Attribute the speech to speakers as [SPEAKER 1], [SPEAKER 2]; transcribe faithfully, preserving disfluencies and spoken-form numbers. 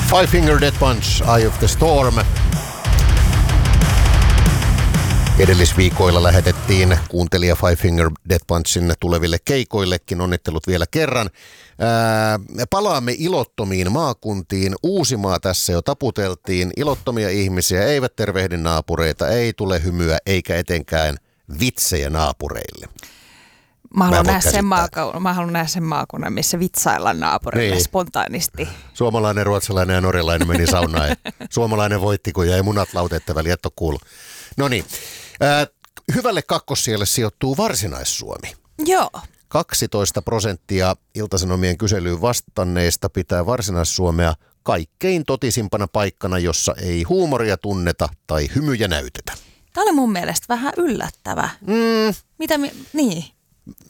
[SPEAKER 1] Five Finger Death Punch, Eye of the Storm. Edellisviikoilla lähetettiin kuuntelija Five Finger Death Punchin tuleville keikoillekin. Onnittelut vielä kerran. Ää, palaamme ilottomiin maakuntiin. Uusimaa tässä jo taputeltiin. Ilottomia ihmisiä eivät tervehdi naapureita, ei tule hymyä eikä etenkään vitsejä naapureille.
[SPEAKER 2] Mä haluan, nähdä sen, maaku- mä haluan nähdä sen maakunnan, missä vitsaillaan naapurille niin. Spontaanisti.
[SPEAKER 1] Suomalainen, ruotsalainen ja norjalainen meni saunaan. Suomalainen voitti, kun jäi munat lauteette väliin, et ole kuullut. No niin, äh, hyvälle kakkossijalle sijoittuu Varsinais-Suomi.
[SPEAKER 2] Joo.
[SPEAKER 1] kaksitoista prosenttia Ilta-Sanomien kyselyyn vastanneista pitää Varsinais-Suomea kaikkein totisimpana paikkana, jossa ei huumoria tunneta tai hymyjä näytetä.
[SPEAKER 2] Tämä oli mun mielestä vähän yllättävä.
[SPEAKER 1] Mm.
[SPEAKER 2] Mitä mi- niin?